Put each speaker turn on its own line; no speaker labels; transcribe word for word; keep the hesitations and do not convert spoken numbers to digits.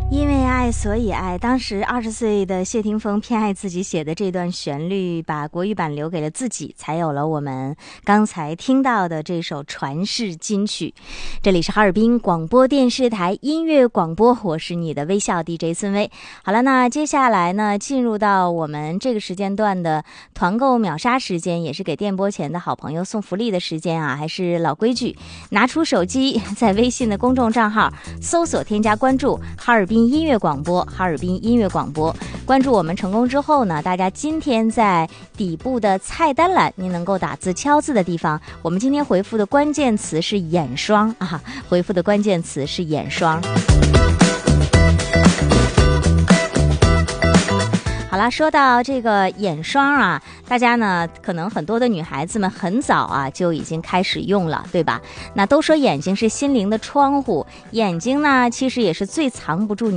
因为爱所以爱，当时二十岁的谢霆锋偏爱自己写的这段旋律，把国语版留给了自己，才有了我们刚才听到的这首传世金曲。这里是哈尔滨广播电视台音乐广播，我是你的微笑 D J 孙薇。好了，那接下来呢，进入到我们这个时间段的团购秒杀时间，也是给电波前的好朋友送福利的时间啊。还是老规矩，拿出手机，在微信的公众账号搜索添加关注哈尔滨音乐广播，哈尔滨音乐广播。关注我们成功之后呢，大家今天在底部的菜单栏，您能够打字敲字的地方，我们今天回复的关键词是眼霜啊，回复的关键词是眼霜。好了，说到这个眼霜啊，大家呢可能很多的女孩子们很早啊就已经开始用了，对吧？那都说眼睛是心灵的窗户，眼睛呢其实也是最藏不住